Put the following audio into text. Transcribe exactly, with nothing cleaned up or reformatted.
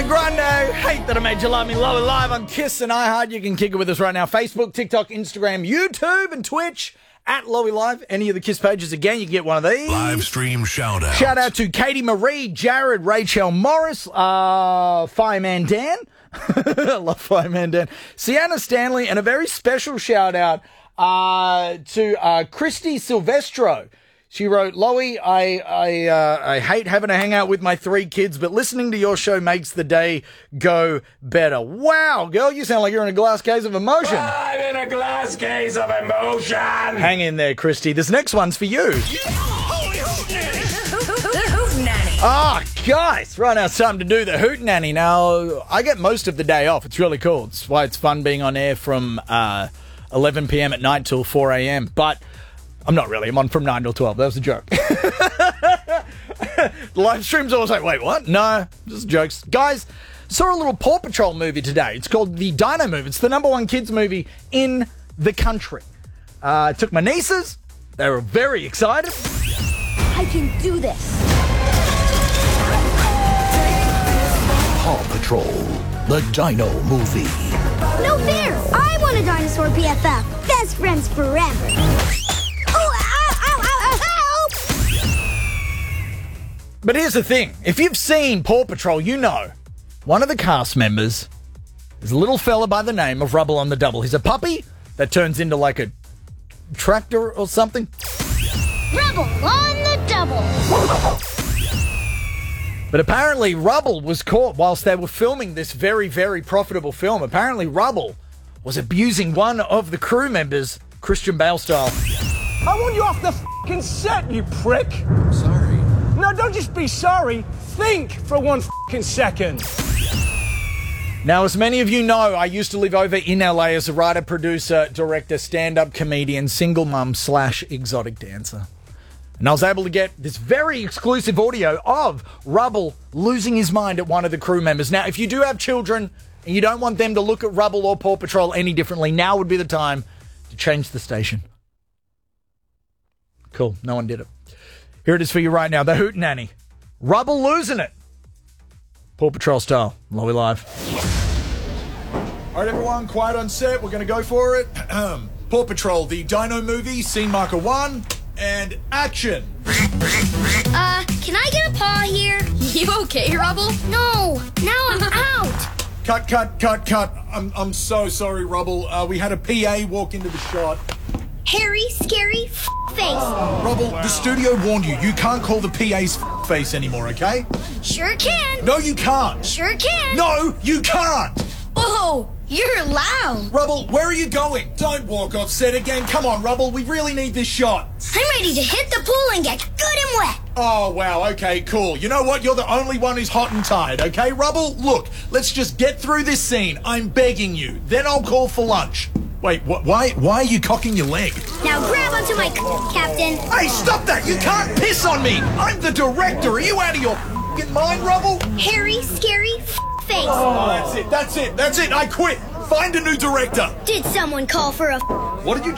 Ariana Grande, Hate That I Made You Love Me, Lower Live on Kiss and iHeart. You can kick it with us right now. Facebook, TikTok, Instagram, YouTube, and Twitch at Lowy Live. Any of the Kiss pages, again, you can get one of these. Live stream shout out. Shout out to Katie Marie, Jared, Rachel Morris, uh, Fireman Dan. I love Fireman Dan. Sienna Stanley, and a very special shout out uh, to uh, Christy Silvestro. She wrote, Lowy, I I uh, I hate having to hang out with my three kids, but listening to your show makes the day go better. Wow, girl, you sound like you're in a glass case of emotion. I'm in a glass case of emotion. Hang in there, Christy. This next one's for you. Holy hootenanny. Ah, guys, right now it's time to do the hootenanny. Now, I get most of the day off. It's really cool. It's why it's fun being on air from uh, eleven p.m. at night till four a.m. But I'm not really. I'm on from nine till twelve. That was a joke. The live stream's always like, wait, what? No, just jokes. Guys, saw a little Paw Patrol movie today. It's called The Dino Movie. It's the number one kids movie in the country. Uh, I took my nieces. They were very excited. I can do this. Paw Patrol, the Dino Movie. No fair. I want a dinosaur B F F. Best friends forever. But here's the thing. If you've seen Paw Patrol, you know one of the cast members is a little fella by the name of Rubble on the Double. He's a puppy that turns into like a tractor or something. Rubble on the Double. But apparently Rubble was caught whilst they were filming this very, very profitable film. Apparently Rubble was abusing one of the crew members, Christian Bale style. I want you off the f***ing set, you prick. Sorry. No, don't just be sorry. Think for one f***ing second. Now, as many of you know, I used to live over in L A as a writer, producer, director, stand-up comedian, single mum slash exotic dancer. And I was able to get this very exclusive audio of Rubble losing his mind at one of the crew members. Now, if you do have children and you don't want them to look at Rubble or Paw Patrol any differently, now would be the time to change the station. Cool. No one did it. Here it is for you right now. The hootenanny. Rubble losing it. Paw Patrol style. Lowy Live. All right, everyone. Quiet on set. We're going to go for it. Paw Patrol, the Dino Movie, scene marker one, and action. Uh, can I get a paw here? You okay, Rubble? No. Now I'm out. Cut, cut, cut, cut. I'm, I'm so sorry, Rubble. Uh, we had a P A walk into the shot. Hairy, scary f- face. Rubble, the studio warned you. You can't call the P A's f- face anymore, okay? Sure can. No, you can't. Sure can. No, you can't. Oh, you're loud. Rubble, where are you going? Don't walk off set again. Come on, Rubble. We really need this shot. I'm ready to hit the pool and get good and wet. Oh, wow. Okay, cool. You know what? You're the only one who's hot and tired, okay, Rubble? Look, let's just get through this scene. I'm begging you. Then I'll call for lunch. Wait, wh- why why are you cocking your leg? Now grab onto my c- captain. Hey, stop that! You can't piss on me! I'm the director! Are you out of your f***ing mind, Rubble? Hairy, scary f- face. Oh, that's it, that's it, that's it! I quit! Find a new director! Did someone call for a f- What did you